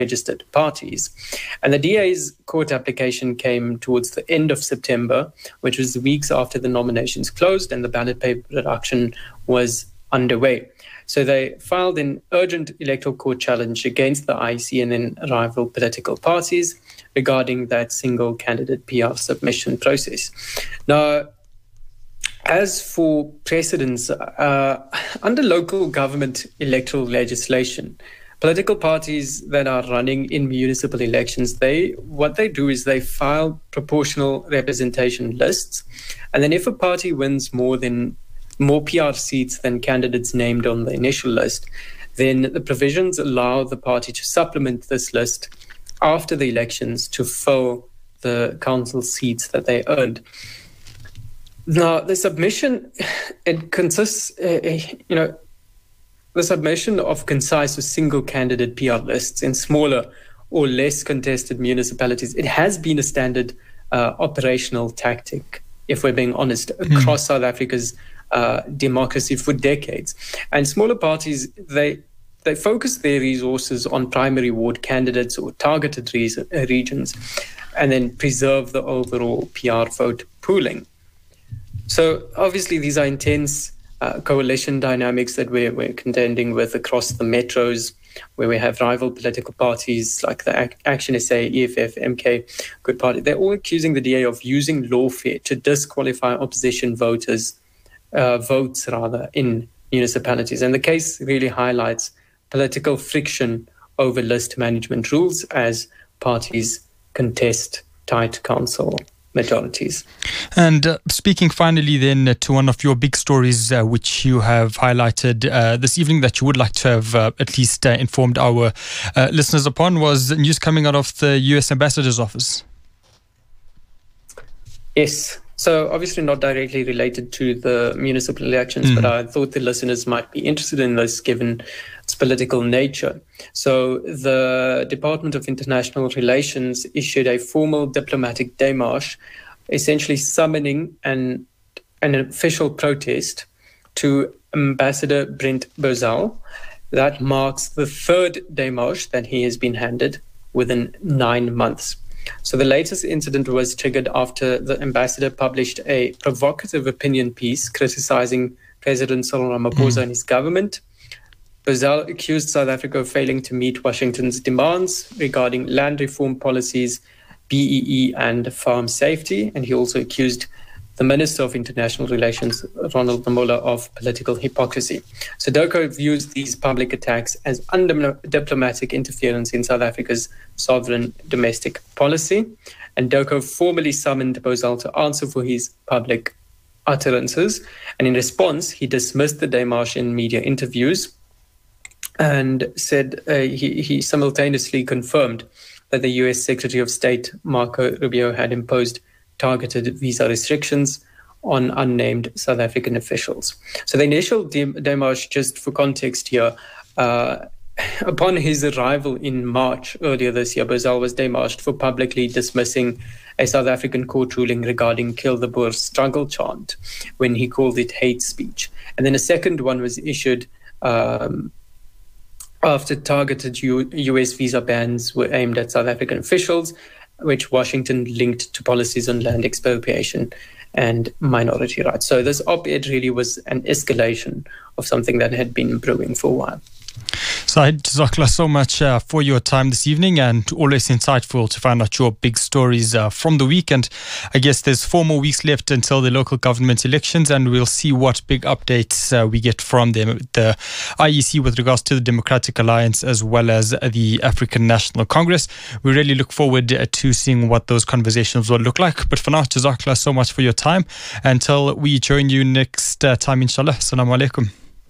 registered parties. And the DA's court application came towards the end of September, which was weeks after the nominations closed and the ballot paper production was underway. So they filed an urgent electoral court challenge against the IEC and then rival political parties regarding that single candidate PR submission process. Now, as for precedents, under local government electoral legislation, political parties that are running in municipal elections, what they do is they file proportional representation lists. And then if a party wins more PR seats than candidates named on the initial list, then the provisions allow the party to supplement this list after the elections to fill the council seats that they earned. Now, the submission, it consists, the submission of concise or single candidate PR lists in smaller or less contested municipalities. It has been a standard operational tactic, if we're being honest, across South Africa's democracy for decades. And smaller parties, they focus their resources on primary ward candidates or targeted regions and then preserve the overall PR vote pooling. So obviously these are intense coalition dynamics that we're contending with across the metros, where we have rival political parties like the Action SA, EFF, MK, Good Party. They're all accusing the DA of using lawfare to disqualify opposition votes in municipalities. And the case really highlights political friction over list management rules as parties contest tight council majorities. And speaking finally then to one of your big stories which you have highlighted this evening that you would like to have at least informed our listeners upon, was news coming out of the US Ambassador's office. Yes. So obviously not directly related to the municipal elections, but I thought the listeners might be interested in this given its political nature. So the Department of International Relations issued a formal diplomatic démarche, essentially summoning an official protest to Ambassador Brent Bozell. That marks the third démarche that he has been handed within 9 months. So the latest incident was triggered after the ambassador published a provocative opinion piece criticizing President Cyril Ramaphosa and his government. Bozell accused South Africa of failing to meet Washington's demands regarding land reform policies, BEE and farm safety. And he also accused the Minister of International Relations, Ronald Lamola, of political hypocrisy. So DIRCO views these public attacks as undiplomatic interference in South Africa's sovereign domestic policy. And DIRCO formally summoned Bozell to answer for his public utterances. And in response, he dismissed the démarche in media interviews and said he simultaneously confirmed that the US Secretary of State, Marco Rubio, had imposed targeted visa restrictions on unnamed South African officials. So the initial démarche, just for context here, upon his arrival in March earlier this year, Bozell was démarched for publicly dismissing a South African court ruling regarding Kill the Boer struggle chant when he called it hate speech. And then a second one was issued after targeted US visa bans were aimed at South African officials, which Washington linked to policies on land expropriation and minority rights. So this op-ed really was an escalation of something that had been brewing for a while. Said, Jazakallah so much for your time this evening, and always insightful to find out your big stories from the week. And I guess there's 4 more weeks left until the local government elections, and we'll see what big updates we get from them, the IEC with regards to the Democratic Alliance as well as the African National Congress. We really look forward to seeing what those conversations will look like. But for now, Jazakallah so much for your time. Until we join you next time, inshallah. Assalamu alaikum.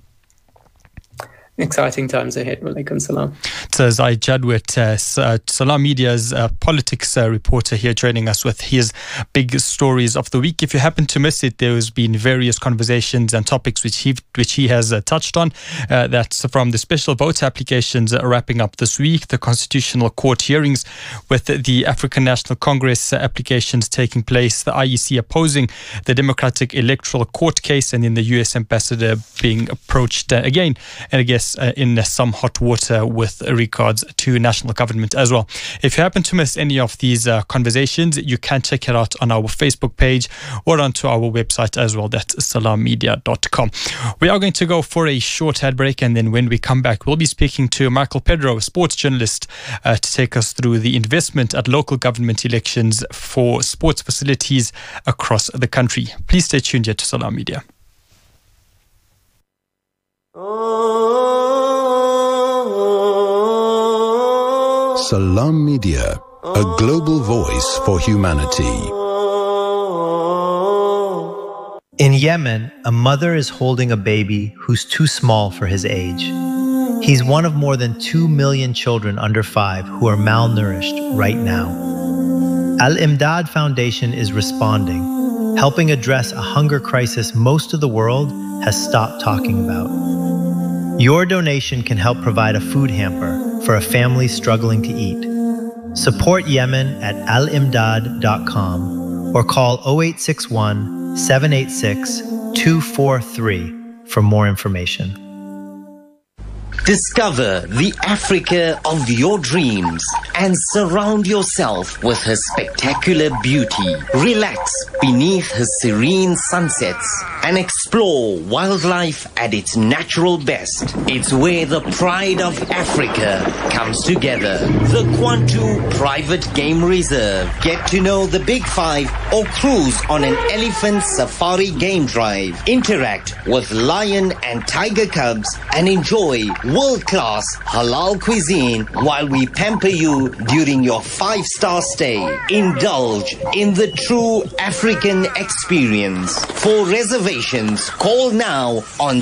Exciting times ahead. Walaikum salam. So Zaid Jadwat, Salam Media's politics reporter here, joining us with his big stories of the week. If you happen to miss it, there's been various conversations and topics which he has touched on. That's from the special vote applications wrapping up this week, the Constitutional Court hearings with the African National Congress applications taking place, the IEC opposing the Democratic Electoral Court case, and then the US ambassador being approached again. And I guess us in some hot water with regards to national government as well. If you happen to miss any of these conversations, you can check it out on our Facebook page or onto our website as well. That's salammedia.com. We are going to go for a short ad break, and then when we come back, we'll be speaking to Michael Pedro, a sports journalist, to take us through the investment at local government elections for sports facilities across the country. Please stay tuned here to Salam Media. Salam Media, a global voice for humanity. In Yemen, a mother is holding a baby who's too small for his age. He's one of more than 2 million children under 5 who are malnourished right now. Al-Imdad Foundation is responding, helping address a hunger crisis most of the world has stopped talking about. Your donation can help provide a food hamper for a family struggling to eat. Support Yemen at alimdad.com or call 0861 786 243 for more information. Discover the Africa of your dreams and surround yourself with her spectacular beauty. Relax beneath her serene sunsets and explore wildlife at its natural best. It's where the pride of Africa comes together. The Kwantu Private Game Reserve. Get to know the Big Five or cruise on an elephant safari game drive. Interact with lion and tiger cubs and enjoy world-class halal cuisine while we pamper you during your 5-star stay. Indulge in the true African experience. For reservations, call now on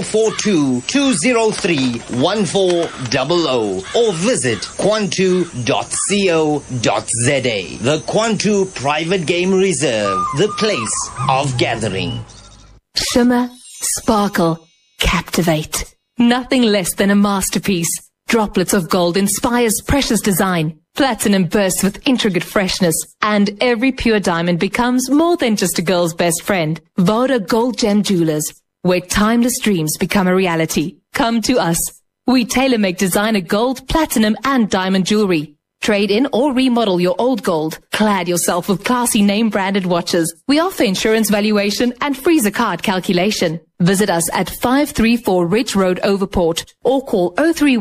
042-203-1400 or visit kwantu.co.za. The Kwantu Private Game Reserve, the place of gathering. Shimmer, sparkle, captivate. Nothing less than a masterpiece. Droplets of gold inspires precious design. Platinum bursts with intricate freshness. And every pure diamond becomes more than just a girl's best friend. Voda Gold Gem Jewelers, where timeless dreams become a reality. Come to us. We tailor-make designer gold, platinum, and diamond jewelry. Trade in or remodel your old gold. Clad yourself with classy name-branded watches. We offer insurance valuation and free zakat calculation. Visit us at 534 Ridge Road, Overport, or call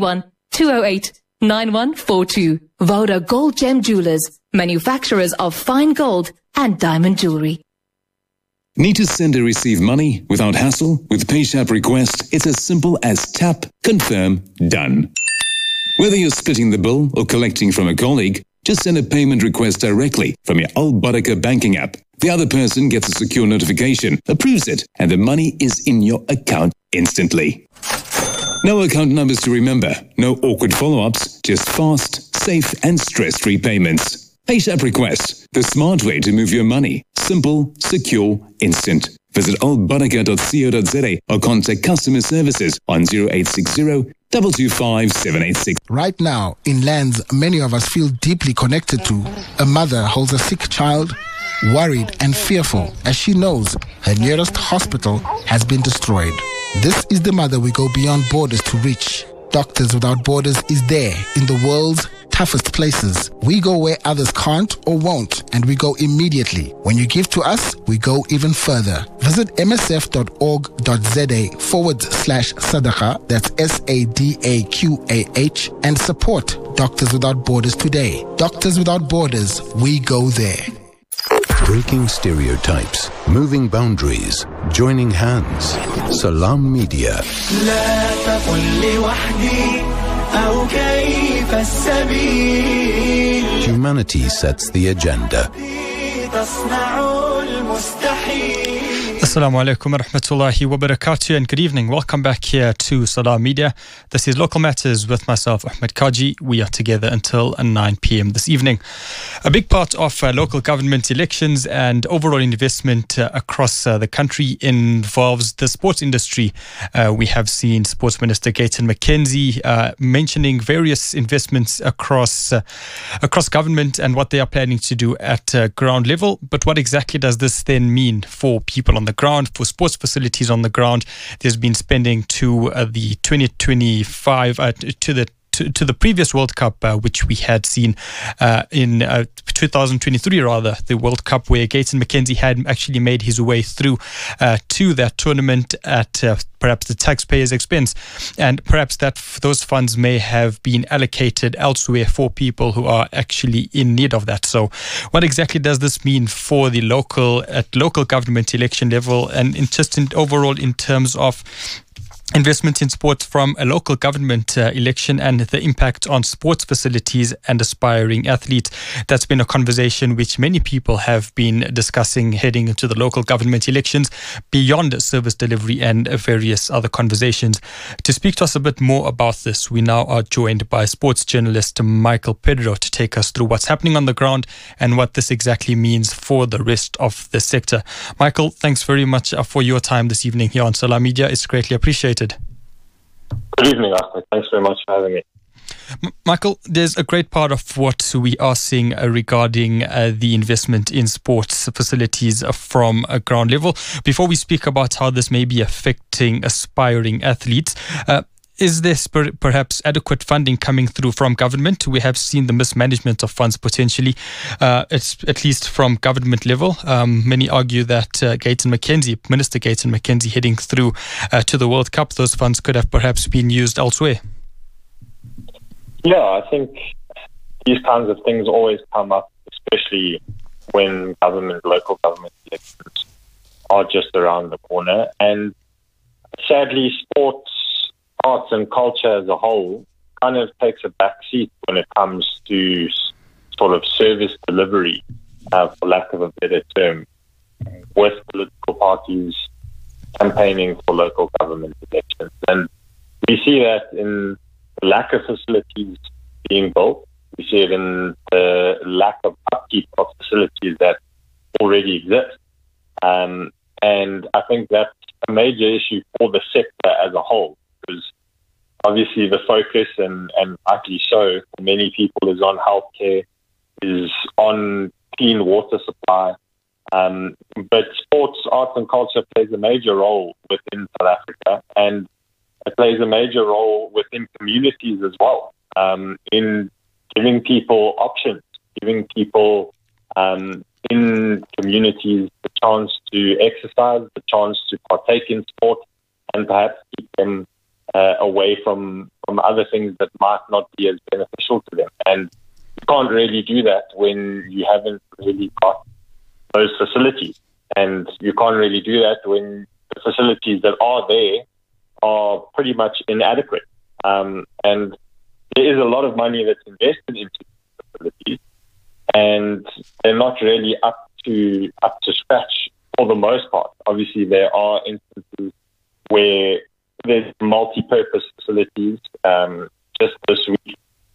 031-208-9142. Voda Gold Gem Jewelers, manufacturers of fine gold and diamond jewelry. Need to send or receive money without hassle? With PayShap Request, it's as simple as tap, confirm, done. Whether you're splitting the bill or collecting from a colleague, just send a payment request directly from your Al Barakah banking app. The other person gets a secure notification, approves it, and the money is in your account instantly. No account numbers to remember, no awkward follow-ups, just fast, safe, and stress-free payments. PayShap Request, the smart way to move your money. Simple, secure, instant. Visit albarakah.co.za or contact customer services on 0860 225 786. Right now, in lands many of us feel deeply connected to, a mother holds a sick child, worried and fearful as she knows her nearest hospital has been destroyed. This is the mother we go beyond borders to reach. Doctors Without Borders is there in the world's toughest places. We go where others can't or won't, and we go immediately. When you give to us, we go even further. Visit msf.org.za/sadaqa, that's SADAQAH, and support Doctors Without Borders today. Doctors Without Borders, we go there. Breaking stereotypes, moving boundaries, joining hands. Salam Media. Humanity sets the agenda. Assalamu alaikum wa rahmatullahi wa barakatuh, and good evening. Welcome back here to Salam Media. This is Local Matters with myself, Ahmed Kaji. We are together until 9 p.m. this evening. A big part of local government elections and overall investment across the country involves the sports industry. We have seen Sports Minister Gayton McKenzie mentioning various investments across government and what they are planning to do at ground level. Michael, but what exactly does this then mean for people on the ground, for sports facilities on the ground? There's been spending to the 2025, to the previous World Cup, which we had seen in 2023, rather, the World Cup where Gayton McKenzie had actually made his way through to that tournament at perhaps the taxpayers' expense. And perhaps those funds may have been allocated elsewhere for people who are actually in need of that. So what exactly does this mean for the local government election level, and overall in terms of investment in sports from a local government election and the impact on sports facilities and aspiring athletes? That's been a conversation which many people have been discussing heading into the local government elections, beyond service delivery and various other conversations. To speak to us a bit more about this, we now are joined by sports journalist Michael Pedro to take us through what's happening on the ground and what this exactly means for the rest of the sector. Michael, thanks very much for your time this evening here on Salam Media. It's greatly appreciated. Good evening, Ahmed. Thanks very much for having me. Michael, there's a great part of what we are seeing regarding the investment in sports facilities from a ground level. Before we speak about how this may be affecting aspiring athletes, is there perhaps adequate funding coming through from government? We have seen the mismanagement of funds potentially, at least from government level. Many argue that Minister Gayton McKenzie heading through to the World Cup, those funds could have perhaps been used elsewhere. Yeah, I think these kinds of things always come up, especially when local government elections are just around the corner. And sadly, sports, arts and culture as a whole kind of takes a back seat when it comes to sort of service delivery, for lack of a better term, with political parties campaigning for local government elections. And we see that in the lack of facilities being built. We see it in the lack of upkeep of facilities that already exist. And I think that's a major issue for the sector as a whole, because obviously the focus, and rightly so, for many people is on healthcare, is on clean water supply. But sports, arts and culture plays a major role within South Africa, and it plays a major role within communities as well, in giving people options, giving people in communities the chance to exercise, the chance to partake in sport, and perhaps keep them away from other things that might not be as beneficial to them. And you can't really do that when you haven't really got those facilities. And you can't really do that when the facilities that are there are pretty much inadequate. And there is a lot of money that's invested into facilities, and they're not really up to scratch for the most part. Obviously, there are instances where there's multi-purpose facilities. Just this week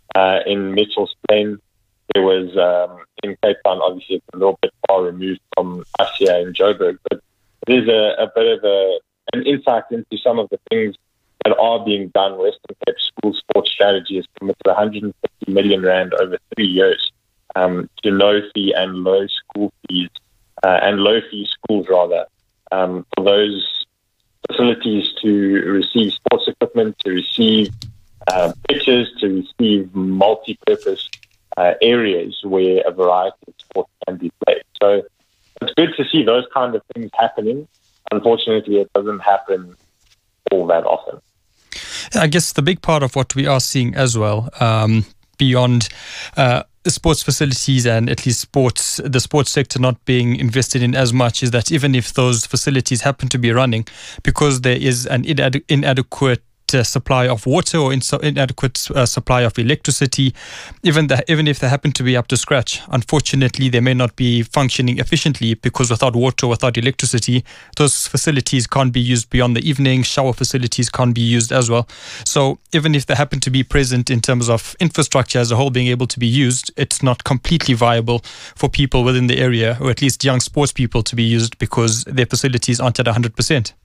in Mitchell's Plain, there was in Cape Town. Obviously, it's a little bit far removed from us here in Joburg, but there's a bit of an insight into some of the things that are being done. Western Cape School Sports Strategy has committed 150 million rand over 3 years to low fee and low school fees and low fee schools rather, for those facilities to receive sports equipment, to receive pitches, to receive multi-purpose areas where a variety of sports can be played. So it's good to see those kind of things happening. Unfortunately, it doesn't happen all that often. I guess the big part of what we are seeing as well, beyond sports facilities and at least the sports sector not being invested in as much, is that even if those facilities happen to be running, because there is an inadequate supply of water or inadequate supply of electricity, even if they happen to be up to scratch, unfortunately they may not be functioning efficiently, because without water, without electricity, those facilities can't be used beyond the evening. Shower facilities can't be used as well. So even if they happen to be present in terms of infrastructure as a whole being able to be used, it's not completely viable for people within the area, or at least young sports people, to be used because their facilities aren't at 100%.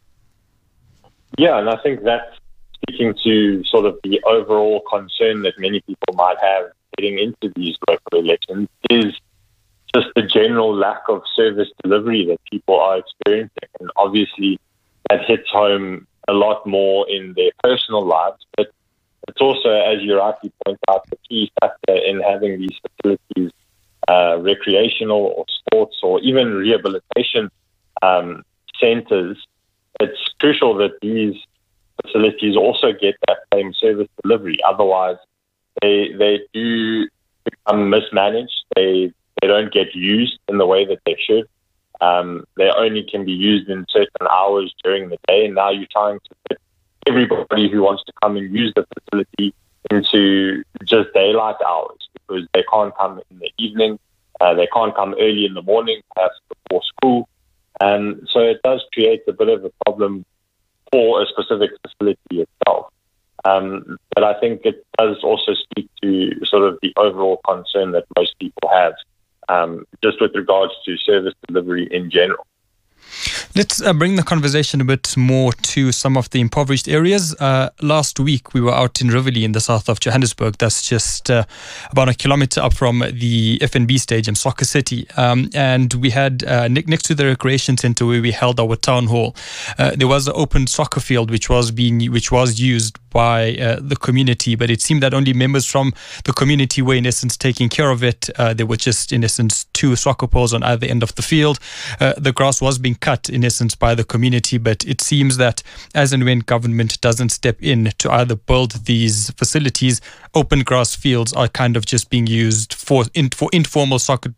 Yeah, and I think that's speaking to sort of the overall concern that many people might have getting into these local elections, is just the general lack of service delivery that people are experiencing. And obviously that hits home a lot more in their personal lives, but it's also, as you rightly point out, the key factor in having these facilities, recreational or sports or even rehabilitation centers. It's crucial that these facilities also get that same service delivery. Otherwise, they do become mismanaged. They don't get used in the way that they should. They only can be used in certain hours during the day, and now you're trying to fit everybody who wants to come and use the facility into just daylight hours, because they can't come in the evening, they can't come early in the morning, perhaps before school. So it does create a bit of a problem for a specific facility itself. But I think it does also speak to sort of the overall concern that most people have, just with regards to service delivery in general. Let's bring the conversation a bit more to some of the impoverished areas. Last week, we were out in Rivoli in the south of Johannesburg. That's just about a kilometer up from the FNB Stadium, Soccer City. And we had, next to the recreation center where we held our town hall, there was an open soccer field which was used by the community, but it seemed that only members from the community were in essence taking care of it. There were just in essence 2 soccer poles on either end of the field. The grass was being cut in essence by the community, but it seems that as and when government doesn't step in to either build these facilities, open grass fields are kind of just being used for informal soccer,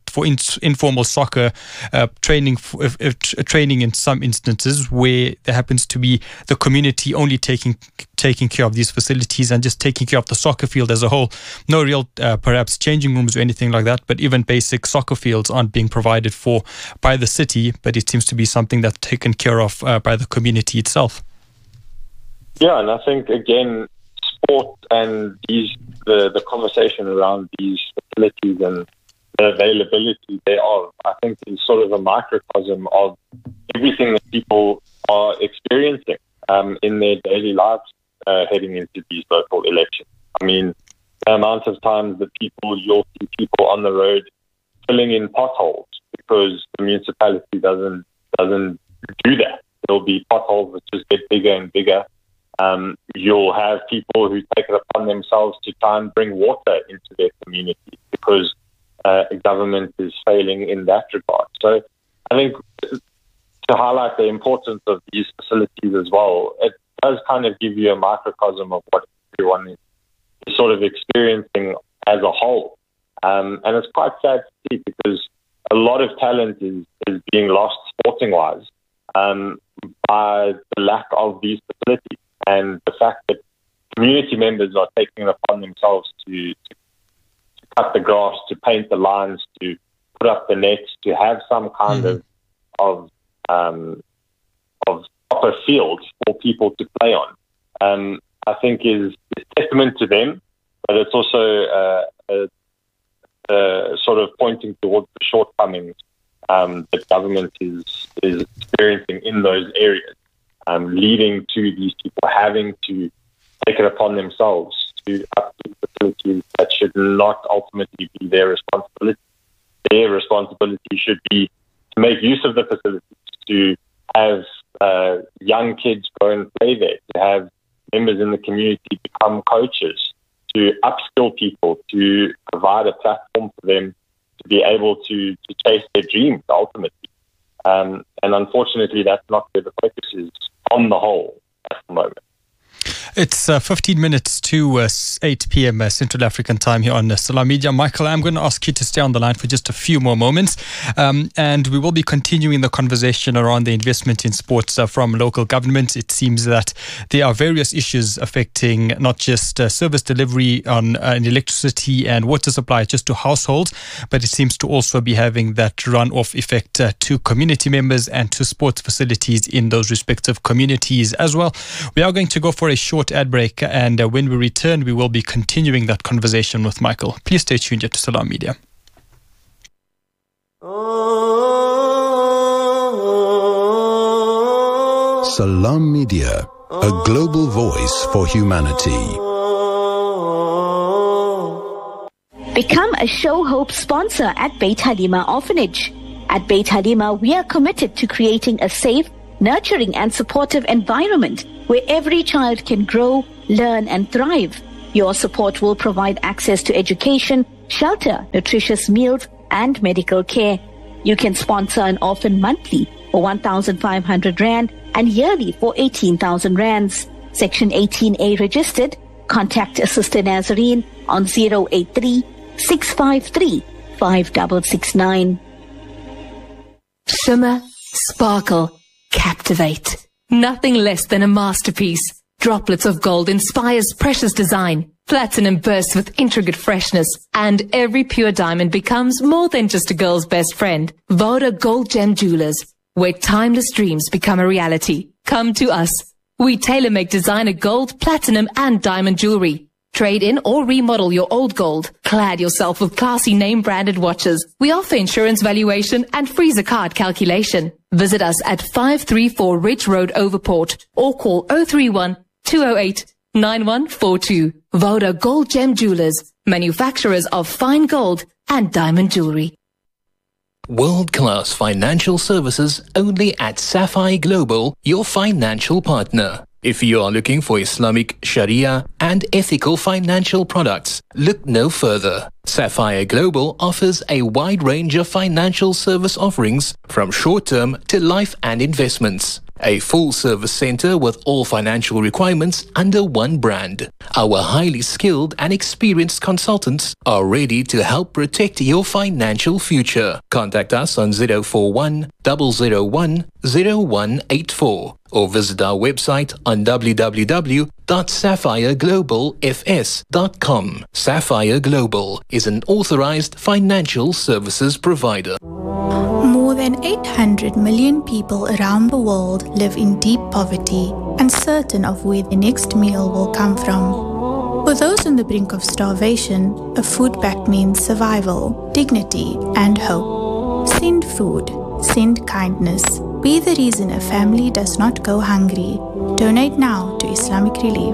training in some instances where there happens to be the community only taking care of these facilities and just taking care of the soccer field as a whole. No real perhaps changing rooms or anything like that, but even basic soccer fields aren't being provided for by the city, but it seems to be something that's taken care of by the community itself. Yeah, and I think again, sport and the conversation around these facilities and the availability thereof, I think is sort of a microcosm of everything that people are experiencing in their daily lives heading into these local elections. I mean, the amount of times that you'll see people on the road filling in potholes because the municipality doesn't do that. There'll be potholes that just get bigger and bigger. You'll have people who take it upon themselves to try and bring water into their community because government is failing in that regard. So I think to highlight the importance of these facilities as well, it does kind of give you a microcosm of what everyone is sort of experiencing as a whole. And it's quite sad to see because a lot of talent is being lost sporting-wise by the lack of these facilities and the fact that community members are taking it upon themselves to cut the grass, to paint the lines, to put up the nets, to have some kind of proper fields for people to play on. I think is testament to them, but it's also sort of pointing towards the shortcomings that government is experiencing in those areas, leading to these people having to take it upon themselves to upkeep facilities that should not ultimately be their responsibility. Their responsibility should be to make use of the facilities, to have young kids go and play there, to have members in the community become coaches, to upskill people, to provide a platform for them to be able to chase their dreams ultimately. And unfortunately, that's not where the focus is on the whole at the moment. It's 15 minutes to 8 p.m. Central African time here on Salam Media. Michael, I'm going to ask you to stay on the line for just a few more moments. And we will be continuing the conversation around the investment in sports from local government. It seems that there are various issues affecting not just service delivery on electricity and water supply just to households, but it seems to also be having that run-off effect to community members and to sports facilities in those respective communities as well. We are going to go for a short ad break, and when we return, we will be continuing that conversation with Michael. Please stay tuned to Salam Media. Salam Media, a global voice for humanity. Become a Show Hope sponsor at Beit Halima Orphanage. At Beit Halima, we are committed to creating a safe, nurturing and supportive environment where every child can grow, learn and thrive. Your support will provide access to education, shelter, nutritious meals and medical care. You can sponsor an orphan monthly for 1,500 Rand and yearly for 18,000 Rands. Section 18A registered. Contact Sister Nazarene on 083-653-5669. Shimmer, sparkle, captivate. Nothing less than a masterpiece. Droplets of gold inspires precious design. Platinum bursts with intricate freshness. And every pure diamond becomes more than just a girl's best friend. Voda Gold Gem Jewelers, where timeless dreams become a reality. Come to us. We tailor-make designer gold, platinum and diamond jewelry. Trade in or remodel your old gold. Clad yourself with classy name-branded watches. We offer insurance valuation and free zakat calculation. Visit us at 534 Ridge Road, Overport, or call 031-208-9142. Voda Gold Gem Jewelers, manufacturers of fine gold and diamond jewelry. World-class financial services only at Sapphire Global, your financial partner. If you are looking for Islamic, Sharia and ethical financial products, look no further. Sapphire Global offers a wide range of financial service offerings from short-term to life and investments. A full-service center with all financial requirements under one brand. Our highly skilled and experienced consultants are ready to help protect your financial future. Contact us on 041 001 0184 or visit our website on www.sapphireglobalfs.com. Sapphire Global is an authorized financial services provider. More than 800 million people around the world live in deep poverty, uncertain of where the next meal will come from. For those on the brink of starvation, a food pact means survival, dignity, and hope. Send food. Send kindness. Be the reason a family does not go hungry. Donate now to Islamic Relief.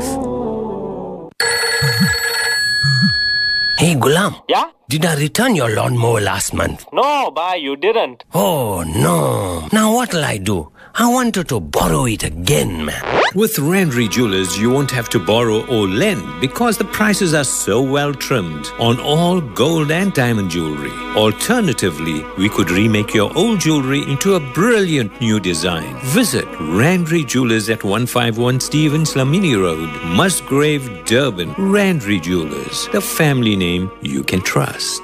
Hey, Gulam. Yeah? Did I return your lawnmower last month? No, bhai, you didn't. Oh, no. Now what'll I do? I wanted to borrow it again, man. With Randry Jewelers, you won't have to borrow or lend because the prices are so well trimmed on all gold and diamond jewelry. Alternatively, we could remake your old jewelry into a brilliant new design. Visit Randry Jewelers at 151 Stevens Lamini Road, Musgrave, Durban. Randry Jewelers, the family name you can trust.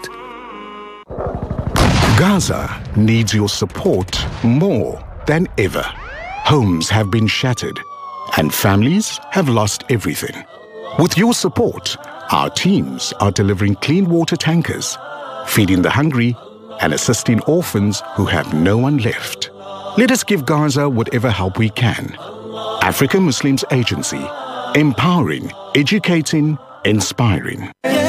Gaza needs your support more than ever. Homes have been shattered and families have lost everything. With your support, our teams are delivering clean water tankers, feeding the hungry and assisting orphans who have no one left. Let us give Gaza whatever help we can. African Muslims Agency, empowering, educating, inspiring.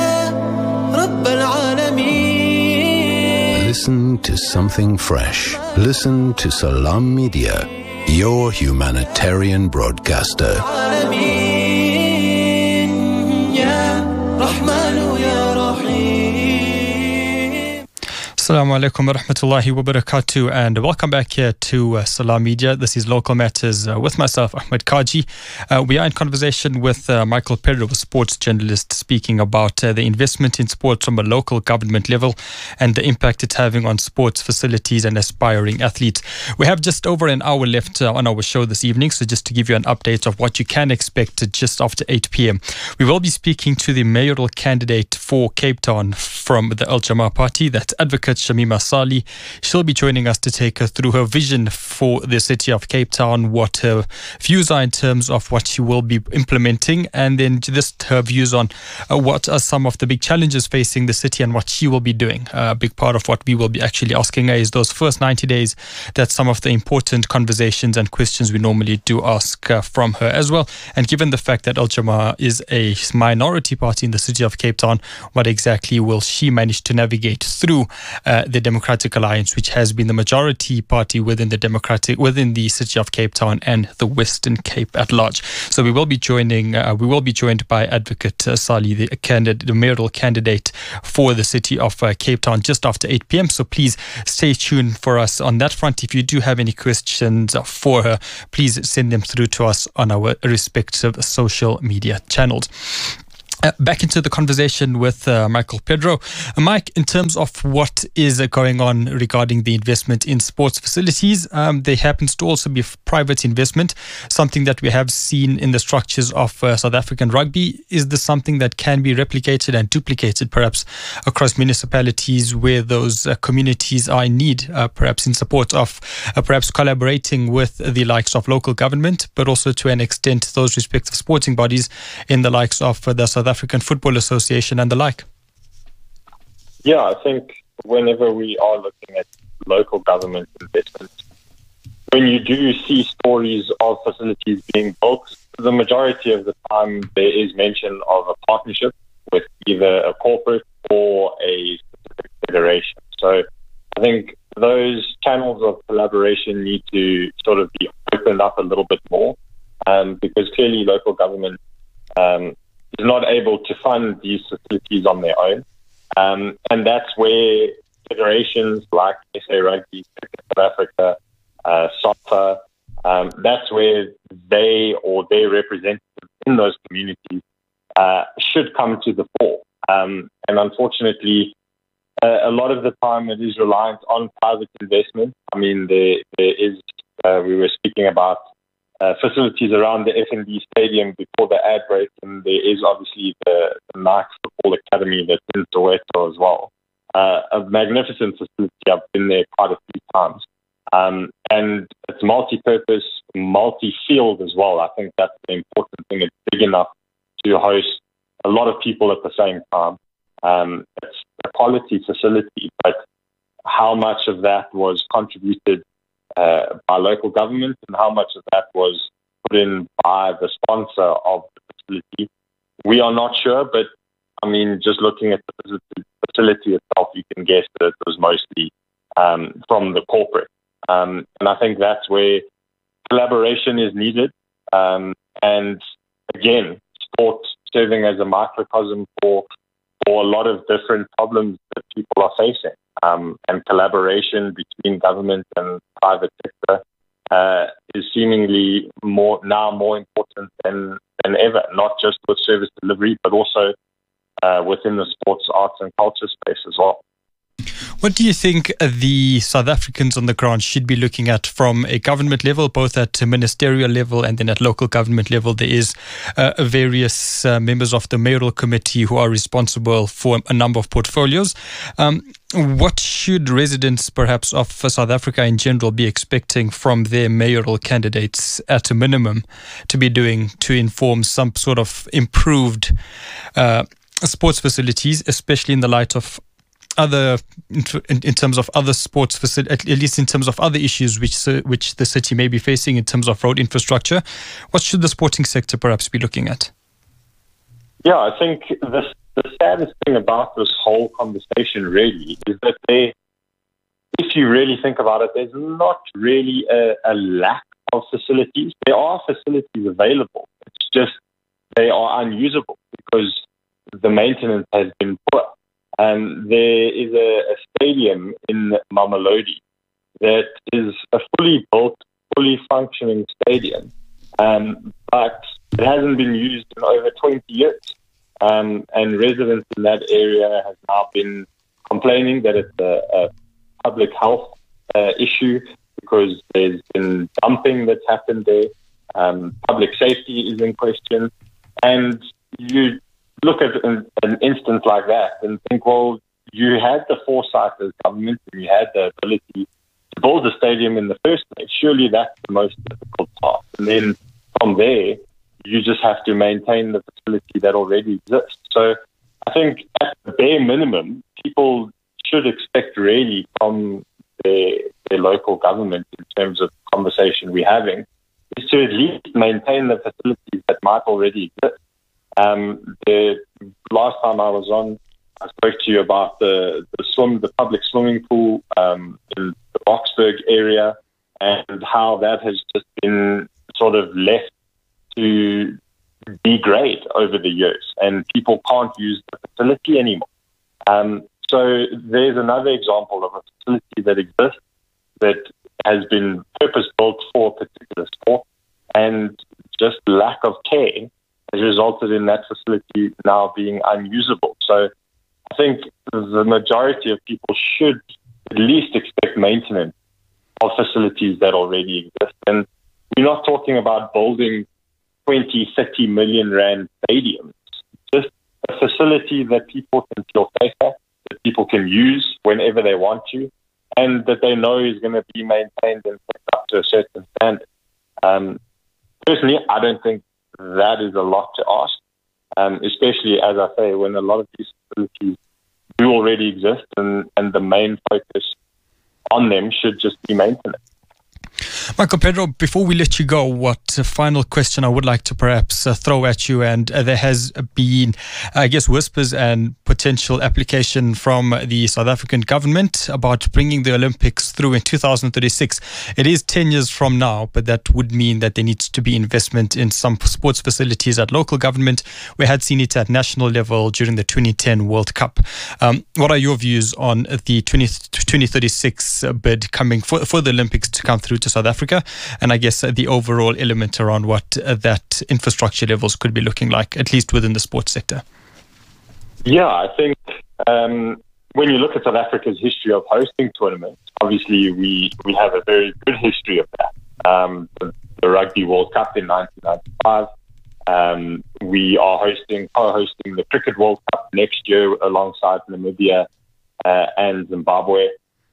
Listen to something fresh. Listen to Salam Media, your humanitarian broadcaster. Assalamu alaikum wa rahmatullahi wa barakatuh, and welcome back here to Salam Media. This is Local Matters with myself, Ahmed Kaji. We are in conversation with Michael Perry, a sports journalist, speaking about the investment in sports from a local government level and the impact it's having on sports facilities and aspiring athletes. We have just over an hour left on our show this evening, so just to give you an update of what you can expect just after 8 p.m. We will be speaking to the mayoral candidate for Cape Town from the Al Jama party, that's Advocate Shamima Sali. She'll be joining us to take us through her vision for the city of Cape Town, what her views are in terms of what she will be implementing, and then just her views on what are some of the big challenges facing the city and what she will be doing. A big part of what we will be actually asking her is those first 90 days. That's some of the important conversations and questions we normally do ask from her as well. And given the fact that Al Jama is a minority party in the city of Cape Town, what exactly will she manage to navigate through the Democratic Alliance, which has been the majority party within the city of Cape Town and the Western Cape at large. So we will be joined by Advocate Sali, the mayoral candidate for the city of Cape Town, just after 8 p.m. So please stay tuned for us on that front. If you do have any questions for her, please send them through to us on our respective social media channels. Back into the conversation with Michael Pedro. Mike, in terms of what is going on regarding the investment in sports facilities, there happens to also be private investment, something that we have seen in the structures of South African rugby. Is this something that can be replicated and duplicated perhaps across municipalities where those communities are in need, perhaps in support of perhaps collaborating with the likes of local government, but also to an extent those respective sporting bodies in the likes of the South African Football Association and the like? Yeah, I think whenever we are looking at local government investments, when you do see stories of facilities being built, the majority of the time there is mention of a partnership with either a corporate or a specific federation. So I think those channels of collaboration need to sort of be opened up a little bit more, because clearly local government is not able to fund these facilities on their own. And that's where federations like SA Rugby, South Africa, SOFA, that's where they or their representatives in those communities should come to the fore. And unfortunately, a lot of the time it is reliant on private investment. I mean, there is, we were speaking about facilities around the FNB Stadium before the ad break, and there is obviously the Nike Football Academy that's in Soweto as well. A magnificent facility. I've been there quite a few times. And it's multi-purpose, multi-field as well. I think that's the important thing. It's big enough to host a lot of people at the same time. It's a quality facility, but how much of that was contributed by local government and how much of that was put in by the sponsor of the facility, we are not sure. But I mean, just looking at the facility itself, you can guess that it was mostly from the corporate. And I think that's where collaboration is needed. And again, sport serving as a microcosm for a lot of different problems that people are facing. And collaboration between government and private sector is seemingly more important than ever, not just with service delivery, but also within the sports, arts and culture space as well. What do you think the South Africans on the ground should be looking at from a government level, both at a ministerial level and then at local government level? There is various members of the mayoral committee who are responsible for a number of portfolios. What should residents perhaps of South Africa in general be expecting from their mayoral candidates at a minimum to be doing to inform some sort of improved sports facilities, especially in the light of other, in terms of other sports facilities, at least in terms of other issues which the city may be facing in terms of road infrastructure? What should the sporting sector perhaps be looking at? Yeah, I think the saddest thing about this whole conversation really is that if you really think about it, there's not really a lack of facilities. There are facilities available. It's just they are unusable because the maintenance has been poor. There is a stadium in Mamelodi that is a fully built, fully functioning stadium, but it hasn't been used in over 20 years. And residents in that area have now been complaining that it's a public health issue because there's been dumping that's happened there. Public safety is in question. And you look at an instance like that and think, well, you had the foresight as government and you had the ability to build a stadium in the first place. Surely that's the most difficult part. And then from there, you just have to maintain the facility that already exists. So I think at the bare minimum, people should expect really from their local government in terms of conversation we're having is to at least maintain the facilities that might already exist. The last time I was on, I spoke to you about the public swimming pool in the Boksburg area, and how that has just been sort of left to degrade over the years, and people can't use the facility anymore. So there's another example of a facility that exists that has been purpose-built for a particular sport, and just lack of care has resulted in that facility now being unusable. So I think the majority of people should at least expect maintenance of facilities that already exist. And we're not talking about building 20, 30 million rand stadiums. Just a facility that people can feel safe at, that people can use whenever they want to, and that they know is going to be maintained and kept up to a certain standard. Personally, I don't think that is a lot to ask, especially, as I say, when a lot of these facilities do already exist, and the main focus on them should just be maintenance. Michael Pedro, before we let you go, what final question I would like to perhaps throw at you, and there has been, I guess, whispers and potential application from the South African government about bringing the Olympics through in 2036. It is 10 years from now, but that would mean that there needs to be investment in some sports facilities at local government. We had seen it at national level during the 2010 World Cup. What are your views on the 2036 bid coming for the Olympics to come through to South Africa, and I guess the overall element around what that infrastructure levels could be looking like, at least within the sports sector? Yeah, I think when you look at South Africa's history of hosting tournaments, obviously we have a very good history of that. The Rugby World Cup in 1995. We are co-hosting the Cricket World Cup next year alongside Namibia and Zimbabwe.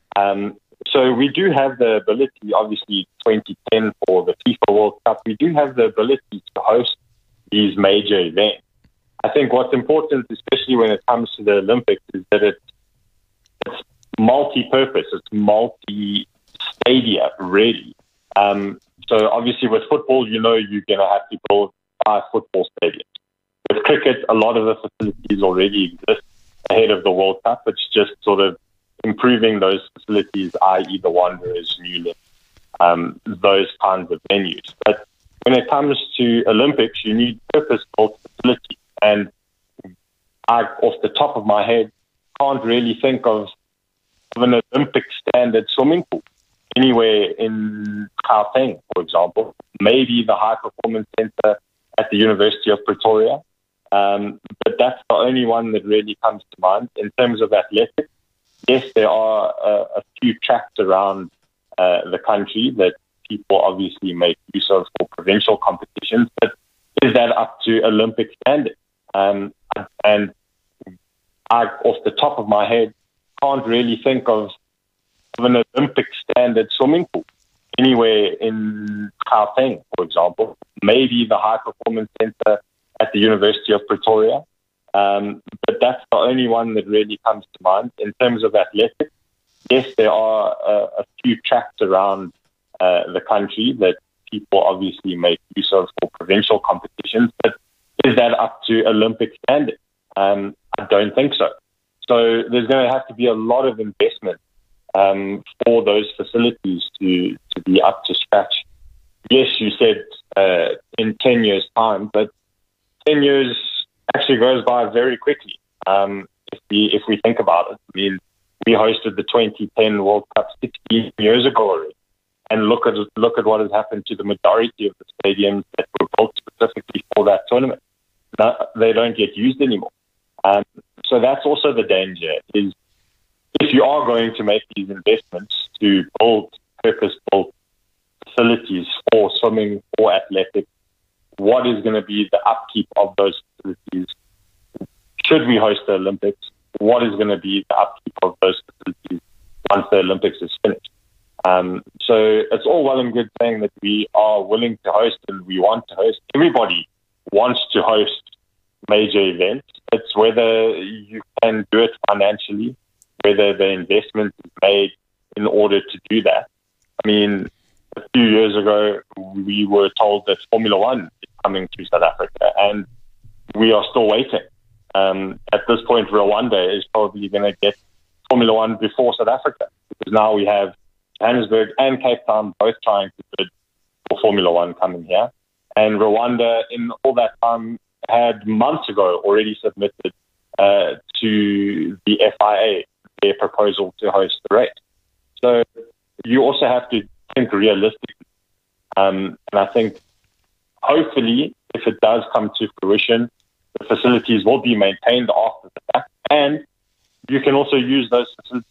So we do have the ability, obviously 2010 for the FIFA World Cup, we do have the ability to host these major events. I think what's important, especially when it comes to the Olympics, is that it's multi-purpose, it's multi-stadia, really. So obviously with football, you're going to have to build 5 football stadiums. With cricket, a lot of the facilities already exist ahead of the World Cup. It's just sort of improving those facilities, i.e. the Wanderers, Newlands, those kinds of venues. But when it comes to Olympics, you need purpose-built facilities. And I, off the top of my head, can't really think of an Olympic standard swimming pool anywhere in Gauteng, for example. Maybe the High Performance Centre at the University of Pretoria. But that's the only one that really comes to mind. In terms of athletics, yes, there are a few tracks around the country that people obviously make use of for provincial competitions, but is that up to Olympic standard? And I, off the top of my head, can't really think of an Olympic standard swimming pool anywhere in Gauteng, for example. Maybe the High Performance Centre at the University of Pretoria. But that's the only one that really comes to mind. In terms of athletics, yes, there are a few tracks around the country that people obviously make use of for provincial competitions, but is that up to Olympic standard? I don't think so. So there's going to have to be a lot of investment for those facilities to be up to scratch. Yes, you said in 10 years' time, but 10 years actually goes by very quickly. If we think about it, I mean, we hosted the 2010 World Cup 16 years ago already, and look at what has happened to the majority of the stadiums that were built specifically for that tournament. They don't get used anymore. So that's also the danger, is if you are going to make these investments to build purpose-built facilities for swimming or athletics, what is going to be the upkeep of those facilities? Should we host the Olympics? What is going to be the upkeep of those facilities once the Olympics is finished? So it's all well and good saying that we are willing to host and we want to host. Everybody wants to host major events. It's whether you can do it financially, whether the investment is made in order to do that. I mean, a few years ago, we were told that Formula One is coming to South Africa, and we are still waiting. At this point, Rwanda is probably going to get Formula One before South Africa, because now we have Johannesburg and Cape Town both trying to bid for Formula One coming here. And Rwanda, in all that time, had months ago already submitted to the FIA their proposal to host the race. So you also have to think realistically. And I think hopefully, if it does come to fruition, the facilities will be maintained after the fact. And you can also use those facilities